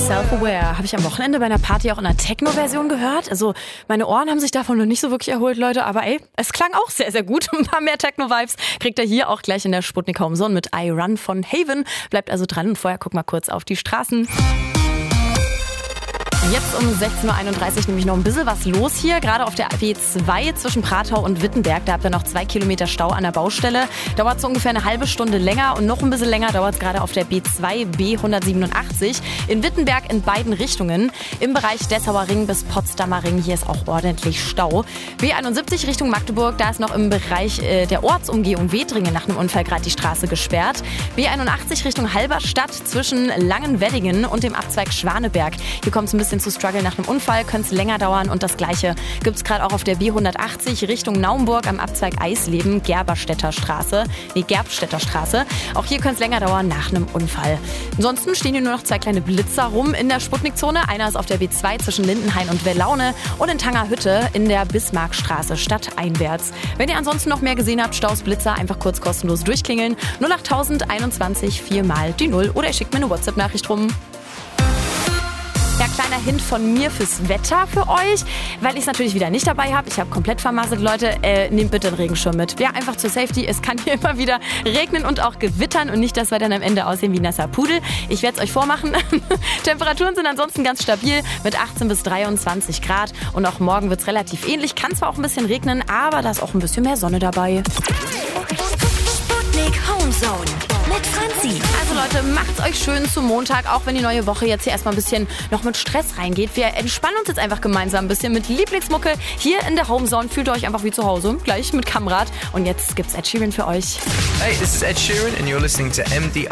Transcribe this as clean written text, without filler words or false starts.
Self-Aware habe ich am Wochenende bei einer Party auch in einer Techno-Version gehört. Also meine Ohren haben sich davon noch nicht so wirklich erholt, Leute. Aber es klang auch sehr, sehr gut. Ein paar mehr Techno-Vibes kriegt ihr hier auch gleich in der Sputnik Homezone mit I Run von Haven. Bleibt also dran und vorher guck mal kurz auf die Straßen. Jetzt um 16.31 Uhr nämlich noch ein bisschen was los hier. Gerade auf der B2 zwischen Pratau und Wittenberg. Da habt ihr noch 2 Kilometer Stau an der Baustelle. Dauert so ungefähr eine halbe Stunde länger. Und noch ein bisschen länger dauert es gerade auf der B2 B187 in Wittenberg in beiden Richtungen. Im Bereich Dessauer Ring bis Potsdamer Ring. Hier ist auch ordentlich Stau. B71 Richtung Magdeburg. Da ist noch im Bereich der Ortsumgehung Wedringen nach einem Unfall gerade die Straße gesperrt. B81 Richtung Halberstadt zwischen Langenweddingen und dem Abzweig Schwaneberg. Hier kommt es ein bisschen zu struggle nach einem Unfall, könnte es länger dauern und das Gleiche gibt es gerade auch auf der B180 Richtung Naumburg am Abzweig Eisleben, Gerbstädter Straße. Auch hier könnte es länger dauern nach einem Unfall. Ansonsten stehen hier nur noch 2 kleine Blitzer rum in der Sputnikzone. Einer ist auf der B2 zwischen Lindenhain und Wellaune und in Tangerhütte in der Bismarckstraße stadteinwärts. Wenn ihr ansonsten noch mehr gesehen habt, Staus, Blitzer, einfach kurz kostenlos durchklingeln. 08021 4 mal die 0 oder ihr schickt mir eine WhatsApp-Nachricht rum. Ja, kleiner Hint von mir fürs Wetter für euch, weil ich es natürlich wieder nicht dabei habe. Ich habe komplett vermasselt, Leute. Nehmt bitte einen Regenschirm mit. Ja, einfach zur Safety. Es kann hier immer wieder regnen und auch gewittern und nicht, dass wir dann am Ende aussehen wie nasser Pudel. Ich werde es euch vormachen. Temperaturen sind ansonsten ganz stabil mit 18 bis 23 Grad und auch morgen wird es relativ ähnlich. Kann zwar auch ein bisschen regnen, aber da ist auch ein bisschen mehr Sonne dabei. Sputnik Homezone mit Franzi. Also Leute, macht's euch schön zum Montag, auch wenn die neue Woche jetzt hier erstmal ein bisschen noch mit Stress reingeht. Wir entspannen uns jetzt einfach gemeinsam ein bisschen mit Lieblingsmucke hier in der Homezone. Fühlt euch einfach wie zu Hause, gleich mit Kamrat. Und jetzt gibt's Ed Sheeran für euch. Hey, this is Ed Sheeran and you're listening to MDR